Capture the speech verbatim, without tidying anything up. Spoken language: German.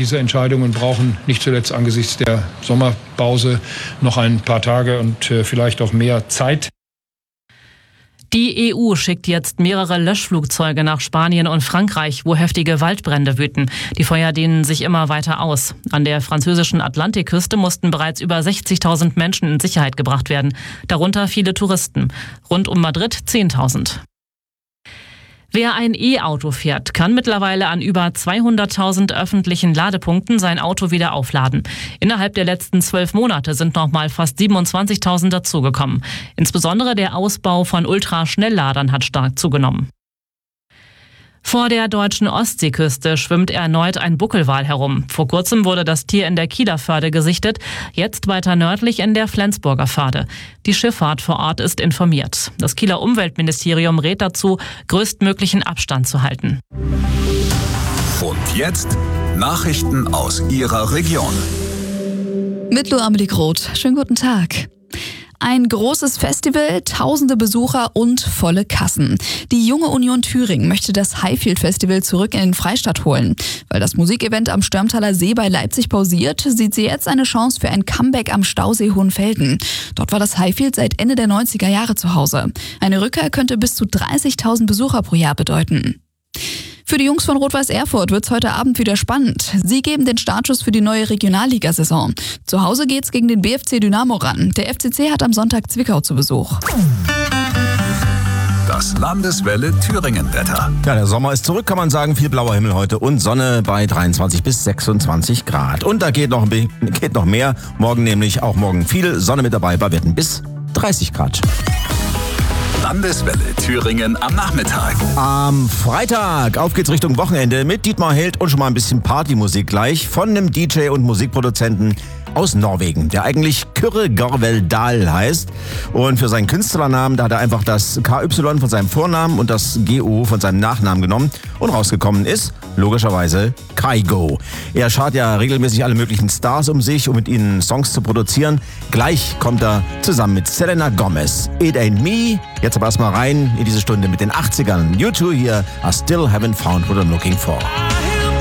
diese Entscheidungen brauchen nicht zuletzt angesichts der Sommerpause noch ein paar Tage und äh, vielleicht auch mehr Zeit. Die E U schickt jetzt mehrere Löschflugzeuge nach Spanien und Frankreich, wo heftige Waldbrände wüten. Die Feuer dehnen sich immer weiter aus. An der französischen Atlantikküste mussten bereits über sechzigtausend Menschen in Sicherheit gebracht werden, darunter viele Touristen. Rund um Madrid zehntausend. Wer ein E-Auto fährt, kann mittlerweile an über zweihunderttausend öffentlichen Ladepunkten sein Auto wieder aufladen. Innerhalb der letzten zwölf Monate sind nochmal fast siebenundzwanzigtausend dazugekommen. Insbesondere der Ausbau von Ultraschnellladern hat stark zugenommen. Vor der deutschen Ostseeküste schwimmt erneut ein Buckelwal herum. Vor kurzem wurde das Tier in der Kieler Förde gesichtet, jetzt weiter nördlich in der Flensburger Förde. Die Schifffahrt vor Ort ist informiert. Das Kieler Umweltministerium rät dazu, größtmöglichen Abstand zu halten. Und jetzt Nachrichten aus Ihrer Region. Mit Lo Amelie Groth. Schönen guten Tag. Ein großes Festival, tausende Besucher und volle Kassen. Die Junge Union Thüringen möchte das Highfield Festival zurück in den Freistaat holen. Weil das Musikevent am Störmtaler See bei Leipzig pausiert, sieht sie jetzt eine Chance für ein Comeback am Stausee Hohenfelden. Dort war das Highfield seit Ende der neunziger Jahre zu Hause. Eine Rückkehr könnte bis zu dreißigtausend Besucher pro Jahr bedeuten. Für die Jungs von Rot-Weiß Erfurt wird's heute Abend wieder spannend. Sie geben den Startschuss für die neue Regionalligasaison. Zu Hause geht's gegen den B F C Dynamo ran. Der F C C hat am Sonntag Zwickau zu Besuch. Das Landeswelle Thüringen-Wetter. Ja, der Sommer ist zurück, kann man sagen. Viel blauer Himmel heute und Sonne bei dreiundzwanzig bis sechsundzwanzig Grad. Und da geht noch, geht noch mehr. Morgen nämlich auch morgen viel Sonne mit dabei bei Werten bis dreißig Grad. Landeswelle Thüringen am Nachmittag. Am Freitag, auf geht's Richtung Wochenende mit Dietmar Held und schon mal ein bisschen Partymusik gleich von einem D J und Musikproduzenten aus Norwegen, der eigentlich Kyrre Gorvel Dahl heißt. Und für seinen Künstlernamen, da hat er einfach das K Y von seinem Vornamen und das G O von seinem Nachnamen genommen. Und rausgekommen ist, logischerweise, Kygo. Er schart ja regelmäßig alle möglichen Stars um sich, um mit ihnen Songs zu produzieren. Gleich kommt er zusammen mit Selena Gomez. It Ain't Me. Jetzt aber erstmal rein in diese Stunde mit den achtzigern. U zwei hier, I still haven't found what I'm looking for.